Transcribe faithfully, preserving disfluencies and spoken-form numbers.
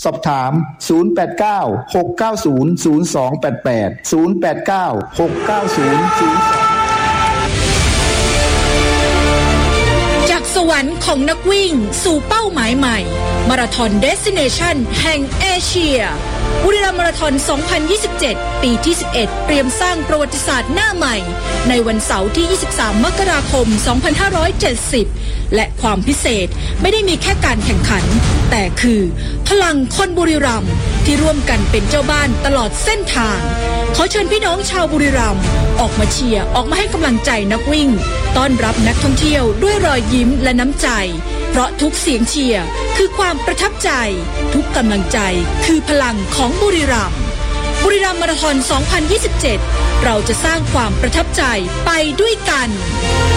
อบถามศูนย์ แปด เก้า หก เก้า ศูนย์ ศูนย์ สอง แปด แปด ศูนย์ แปด เก้า หก เก้า ศูนย์ ศูนย์ สองจากสวรรค์ของนักวิ่งสู่เป้าหมายใหม่มาราธอนเดสติเนชันแห่งเอเชียบุรีรัมย์มาราธอน สองพันยี่สิบเจ็ด ปีที่ สิบเอ็ด เตรียมสร้างประวัติศาสตร์หน้าใหม่ในวันเสาร์ที่ ยี่สิบสาม มกราคม สองพันห้าร้อยเจ็ดสิบ และความพิเศษไม่ได้มีแค่การแข่งขันแต่คือพลังคนบุรีรัมย์ที่ร่วมกันเป็นเจ้าบ้านตลอดเส้นทางขอเชิญพี่น้องชาวบุรีรัมย์ออกมาเชียร์ออกมาให้กำลังใจนักวิ่งต้อนรับนักท่องเที่ยวด้วยรอยยิ้มและน้ำใจเพราะทุกเสียงเชียร์คือความประทับใจทุกกำลังใจคือพลังของบุรีรัมย์บุรีรัมย์มาราธอน สองพันยี่สิบเจ็ด เราจะสร้างความประทับใจไปด้วยกัน